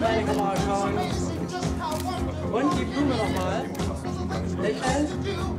meine Kamera schauen. Und die Blume nochmal. Lächeln.